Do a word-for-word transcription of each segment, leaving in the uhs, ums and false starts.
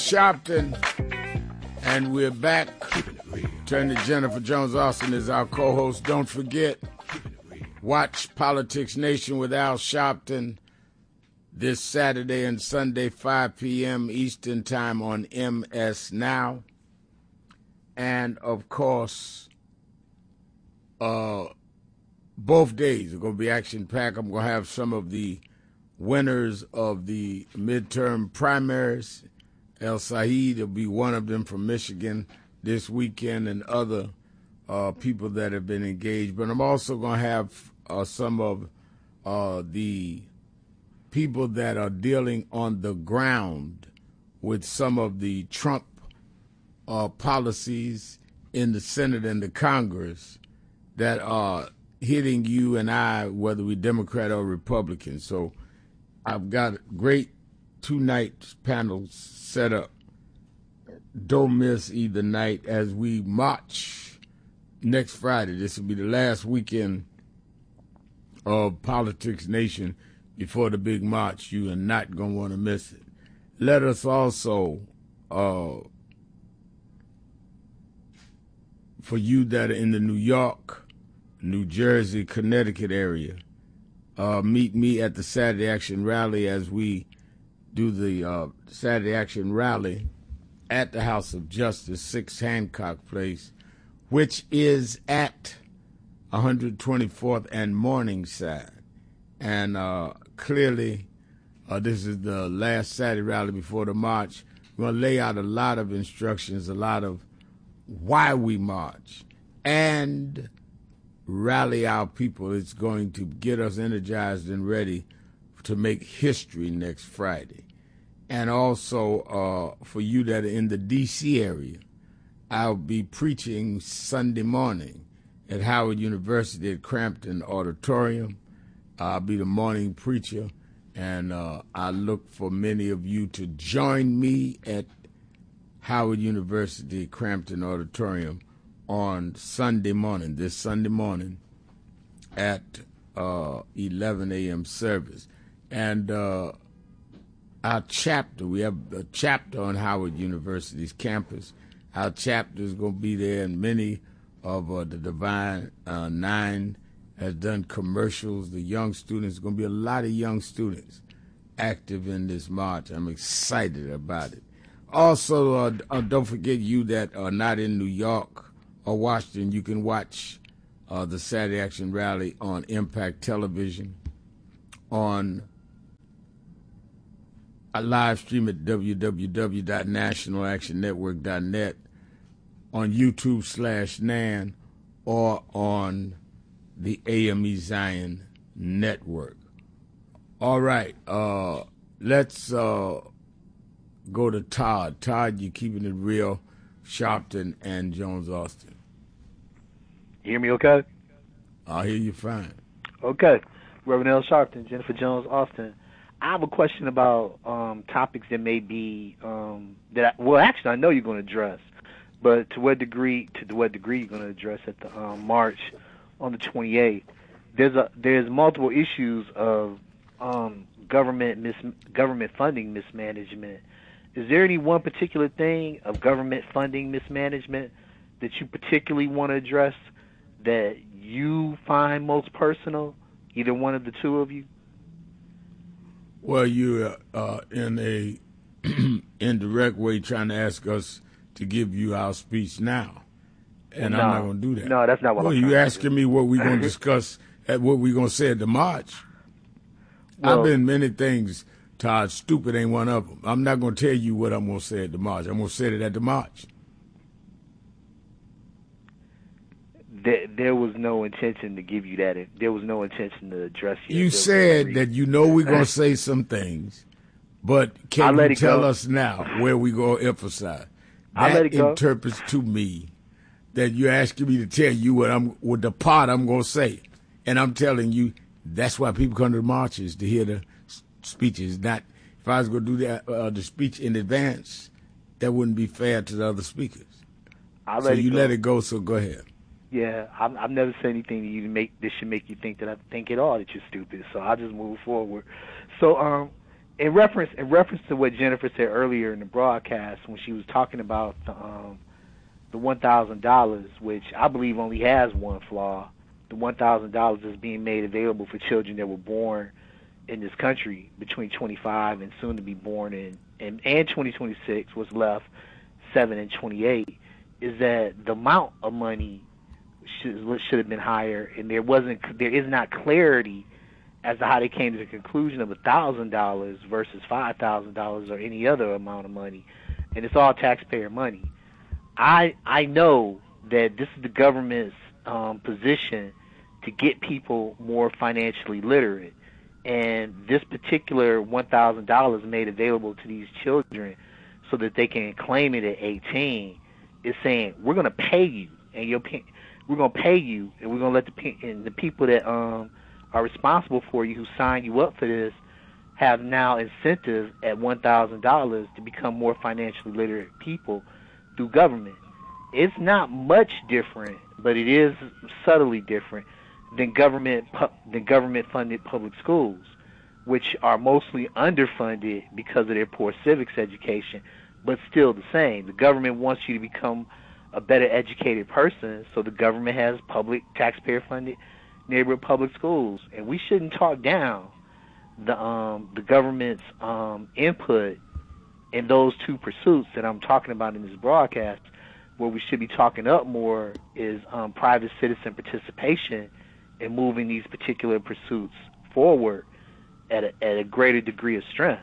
Sharpton, and we're back. Attorney Jennifer Jones Austin is our co-host. Don't forget, watch Politics Nation with Al Sharpton this Saturday and Sunday, five p.m. Eastern Time on M S Now. And, of course, uh, both days are going to be action-packed. I'm going to have some of the winners of the midterm primaries. El Said will be one of them from Michigan this weekend, and other uh, people that have been engaged. But I'm also going to have uh, some of uh, the people that are dealing on the ground with some of the Trump uh, policies in the Senate and the Congress that are hitting you and I, whether we're Democrat or Republican. So I've got a great two-night panels set up. Don't miss either night as we march next Friday. This will be the last weekend of Politics Nation before the big march. You are not going to want to miss it. Let us also, uh, for you that are in the New York, New Jersey, Connecticut area, uh, meet me at the Saturday Action Rally as we do the uh, Saturday Action Rally at the House of Justice, six Hancock Place, which is at one hundred twenty-fourth and Morningside. And uh, clearly, uh, this is the last Saturday rally before the march. We're going to lay out a lot of instructions, a lot of why we march, and rally our people. It's going to get us energized and ready to make history next Friday. And also, uh, for you that are in the D C area, I'll be preaching Sunday morning at Howard University at Crampton Auditorium. I'll be the morning preacher, and uh, I look for many of you to join me at Howard University Crampton Auditorium on Sunday morning, this Sunday morning at uh, eleven a.m. service. And uh, our chapter, we have a chapter on Howard University's campus. Our chapter is going to be there, and many of uh, the Divine uh, Nine has done commercials. The young students, going to be a lot of young students active in this march. I'm excited about it. Also, uh, uh, don't forget, you that are not in New York or Washington, you can watch uh, the Saturday Action Rally on Impact Television, on a live stream at w w w dot national action network dot net, on YouTube slash Nan, or on the A M E Zion Network. All right, uh, let's uh, go to Todd. Todd, you're keeping it real, Sharpton and Jones Austin. You hear me okay? I hear you fine. Okay. Reverend Al Sharpton, Jennifer Jones Austin. I have a question about um, topics that may be um, that. I, well, actually, I know you're going to address, but to what degree? To what degree you're going to address at the um, march on the twenty-eighth? There's a there's multiple issues of um, government mis, government funding mismanagement. Is there any one particular thing of government funding mismanagement that you particularly want to address that you find most personal? Either one of the two of you. Well, you're uh, in a indirect way trying to ask us to give you our speech now, and no, I'm not going to do that. No, that's not what well, I'm you trying asking me what we're going to discuss at what we're going to say at the march. Well, I've been many things, Todd. Stupid ain't one of them. I'm not going to tell you what I'm going to say at the march. I'm going to say it at the march. There, there was no intention to give you that. There was no intention to address you. You said that you know we're going to say some things, but can you tell us now where we going to emphasize? I'll let it go. That interprets to me that you're asking me to tell you what I'm, what the part I'm going to say. And I'm telling you, that's why people come to the marches, to hear the speeches. Not, if I was going to do that, uh, the speech in advance, that wouldn't be fair to the other speakers. I'll so let you it let it go, so go ahead. Yeah, I've, I've never said anything that you make this should make you think that I think at all that you're stupid. So I'll just move forward. So, um, in reference in reference to what Jennifer said earlier in the broadcast when she was talking about the um, the one thousand dollars, which I believe only has one flaw. The one thousand dollars is being made available for children that were born in this country between twenty-five and soon to be born in and, and twenty twenty-six, was left seven and twenty-eight. Is that the amount of money should should have been higher, and there wasn't there is not clarity as to how they came to the conclusion of one thousand dollars versus five thousand dollars or any other amount of money, and it's all taxpayer money. I I know that this is the government's um, position to get people more financially literate, and this particular one thousand dollars made available to these children so that they can claim it at eighteen is saying we're going to pay you, and you're pay, we're going to pay you, and we're going to let the and the people that um are responsible for you, who signed you up for this, have now incentive at one thousand dollars to become more financially literate people through government. It's not much different, but it is subtly different than government than government-funded public schools, which are mostly underfunded because of their poor civics education, but still the same. The government wants you to become a better educated person, so the government has public, taxpayer-funded neighborhood public schools, and we shouldn't talk down the um, the government's um, input in those two pursuits that I'm talking about in this broadcast. Where we should be talking up more is um, private citizen participation in moving these particular pursuits forward at a, at a greater degree of strength.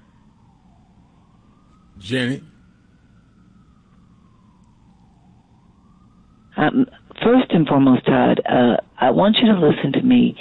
Jenny? Um, first and foremost, Todd, uh, I want you to listen to me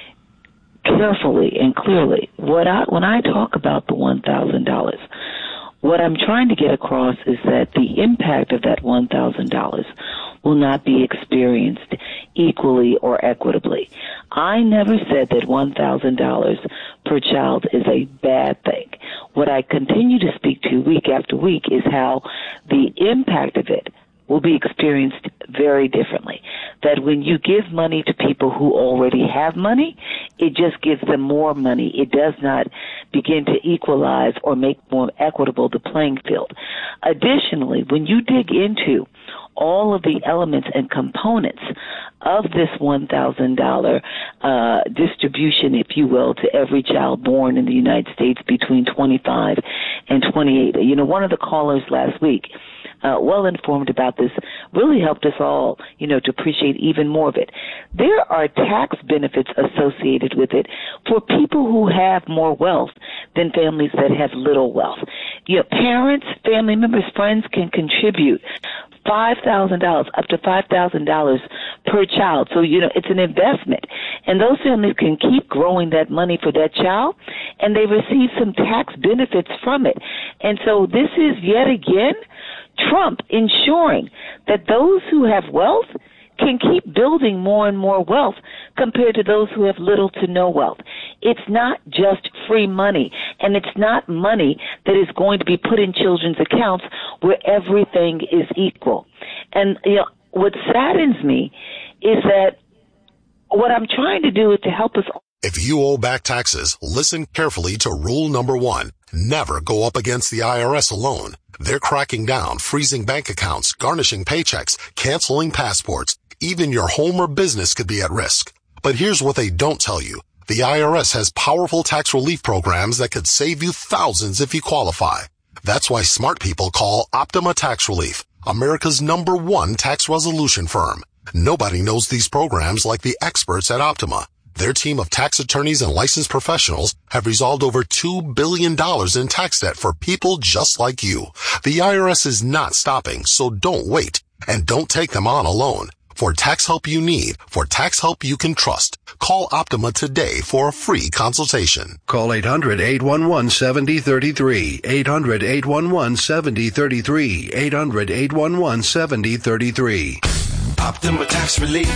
carefully and clearly. What I, when I talk about the one thousand dollars, what I'm trying to get across is that the impact of that one thousand dollars will not be experienced equally or equitably. I never said that one thousand dollars per child is a bad thing. What I continue to speak to week after week is how the impact of it will be experienced very differently. That when you give money to people who already have money, it just gives them more money. It does not begin to equalize or make more equitable the playing field. Additionally, when you dig into all of the elements and components of this one thousand dollars uh, distribution, if you will, to every child born in the United States between twenty-five and twenty-eight. You know, one of the callers last week, uh, well informed about this, really helped us all, you know, to appreciate even more of it. There are tax benefits associated with it for people who have more wealth than families that have little wealth. Your parents, family members, friends can contribute five thousand dollars, up to five thousand dollars per child. So, you know, it's an investment. And those families can keep growing that money for that child, and they receive some tax benefits from it. And so this is yet again Trump ensuring that those who have wealth can keep building more and more wealth compared to those who have little to no wealth. It's not just free money, and it's not money that is going to be put in children's accounts where everything is equal. And, you know, what saddens me is that what I'm trying to do is to help us all. If you owe back taxes, listen carefully to rule number one. Never go up against the I R S alone. They're cracking down, freezing bank accounts, garnishing paychecks, canceling passports. Even your home or business could be at risk. But here's what they don't tell you. The I R S has powerful tax relief programs that could save you thousands if you qualify. That's why smart people call Optima Tax Relief, America's number one tax resolution firm. Nobody knows these programs like the experts at Optima. Their team of tax attorneys and licensed professionals have resolved over two billion dollars in tax debt for people just like you. The I R S is not stopping, so don't wait. And don't take them on alone. For tax help you need, for tax help you can trust, call Optima today for a free consultation. Call eight hundred, eight one one, seven zero three three, eight hundred, eight one one, seven zero three three, eight hundred, eight one one, seven zero three three. Optima Tax Relief.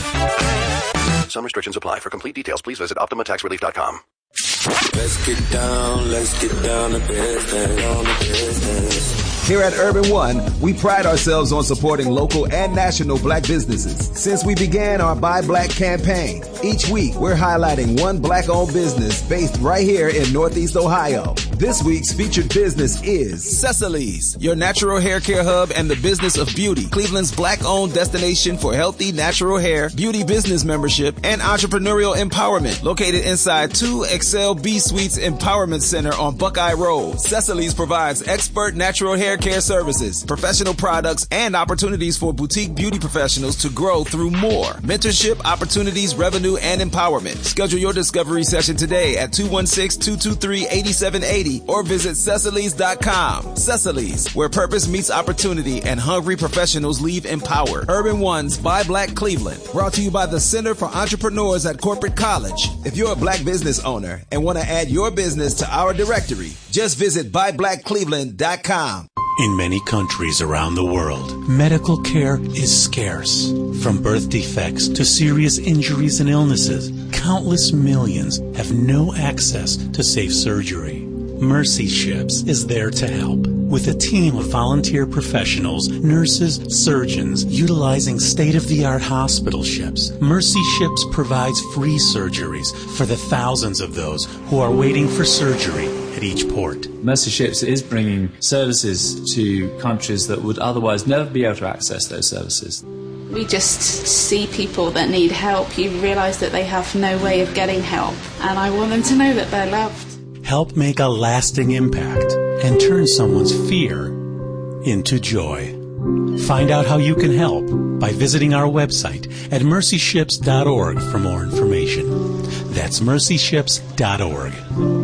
Some restrictions apply. For complete details, please visit optima tax relief dot com. Let's get down, let's get down to business, down to business. Here at Urban One, we pride ourselves on supporting local and national black businesses. Since we began our Buy Black campaign, each week we're highlighting one black-owned business based right here in Northeast Ohio. This week's featured business is Cecily's, your natural hair care hub and the business of beauty. Cleveland's black-owned destination for healthy natural hair, beauty business membership, and entrepreneurial empowerment. Located inside two Excel B Suites Empowerment Center on Buckeye Road, Cecily's provides expert natural hair care services, professional products, and opportunities for boutique beauty professionals to grow through more. Mentorship, opportunities, revenue, and empowerment. Schedule your discovery session today at two one six, two two three, eight seven eight zero or visit Cecily's dot com. Cecily's, where purpose meets opportunity and hungry professionals leave empowered. Urban One's Buy Black Cleveland, brought to you by the Center for Entrepreneurs at Corporate College. If you're a black business owner and want to add your business to our directory, just visit buy black cleveland dot com. In many countries around the world, medical care is scarce. From birth defects to serious injuries and illnesses, countless millions have no access to safe surgery. Mercy Ships is there to help. With a team of volunteer professionals, nurses, surgeons, utilizing state-of-the-art hospital ships, Mercy Ships provides free surgeries for the thousands of those who are waiting for surgery at each port. Mercy Ships is bringing services to countries that would otherwise never be able to access those services. We just see people that need help. You realise that they have no way of getting help, and I want them to know that they're loved. Help make a lasting impact and turn someone's fear into joy. Find out how you can help by visiting our website at mercy ships dot org for more information. That's mercy ships dot org.